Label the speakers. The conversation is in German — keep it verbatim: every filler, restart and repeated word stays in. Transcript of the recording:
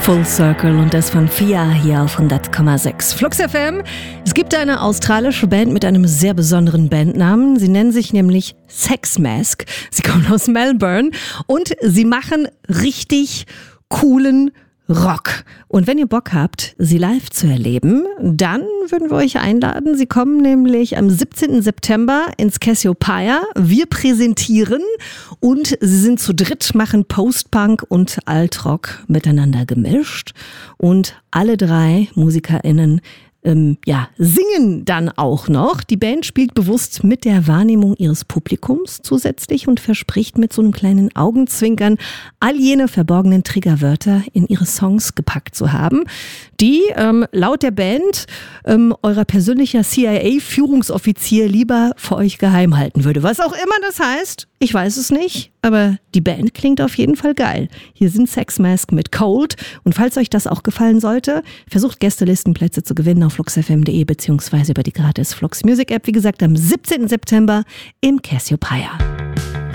Speaker 1: Full Circle und das von Fia hier auf hundert Komma sechs. Flux F M. Es gibt eine australische Band mit einem sehr besonderen Bandnamen. Sie nennen sich nämlich Sex Mask. Sie kommen aus Melbourne und sie machen richtig coolen Rock. Und wenn ihr Bock habt, sie live zu erleben, dann würden wir euch einladen. Sie kommen nämlich am siebzehnten September ins Cassiopeia. Wir präsentieren und sie sind zu dritt, machen Post-Punk und Alt-Rock miteinander gemischt. Und alle drei MusikerInnen Ähm, ja, singen dann auch noch. Die Band spielt bewusst mit der Wahrnehmung ihres Publikums zusätzlich und verspricht mit so einem kleinen Augenzwinkern all jene verborgenen Triggerwörter in ihre Songs gepackt zu haben, die ähm, laut der Band ähm, euer persönlicher C I A-Führungsoffizier lieber für euch geheim halten würde. Was auch immer das heißt, ich weiß es nicht, aber die Band klingt auf jeden Fall geil. Hier sind Sex Mask mit Cold und falls euch das auch gefallen sollte, versucht Gästelistenplätze zu gewinnen auf flux f m punkt d e beziehungsweise über die gratis Flux Music App. Wie gesagt, am siebzehnten September im Cassiopeia.